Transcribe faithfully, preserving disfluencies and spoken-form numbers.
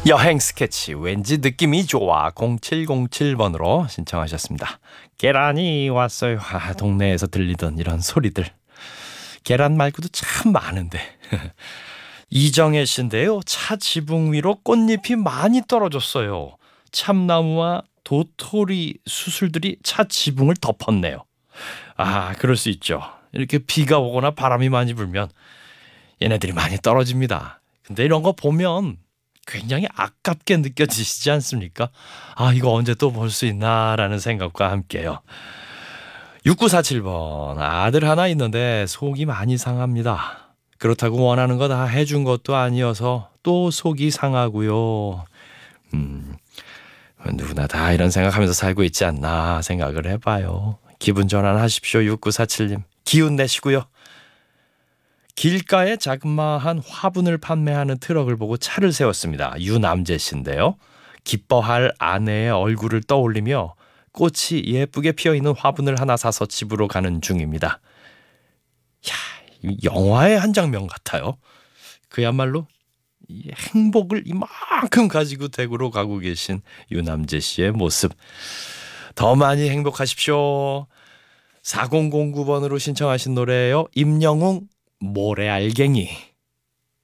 여행 스케치 왠지 느낌이 좋아 공칠공칠 번으로 신청하셨습니다. 계란이 왔어요. 아, 동네에서 들리던 이런 소리들. 계란 말고도 참 많은데. 이정혜 씨인데요. 차 지붕 위로 꽃잎이 많이 떨어졌어요. 참나무와 도토리 수술들이 차 지붕을 덮었네요. 아, 그럴 수 있죠. 이렇게 비가 오거나 바람이 많이 불면 얘네들이 많이 떨어집니다. 근데 이런 거 보면 굉장히 아깝게 느껴지시지 않습니까? 아, 이거 언제 또 볼 수 있나라는 생각과 함께요. 육구사칠 번 아들 하나 있는데 속이 많이 상합니다. 그렇다고 원하는 거 다 해준 것도 아니어서 또 속이 상하고요. 음, 누구나 다 이런 생각하면서 살고 있지 않나 생각을 해봐요. 기분 전환하십시오. 육구사칠 님 기운 내시고요. 길가에 자그마한 화분을 판매하는 트럭을 보고 차를 세웠습니다. 유남재 씨인데요. 기뻐할 아내의 얼굴을 떠올리며 꽃이 예쁘게 피어있는 화분을 하나 사서 집으로 가는 중입니다. 야, 영화의 한 장면 같아요. 그야말로 이 행복을 이만큼 가지고 대구로 가고 계신 유남재 씨의 모습. 더 많이 행복하십시오. 사공공구 번으로 신청하신 노래예요. 임영웅 모래알갱이.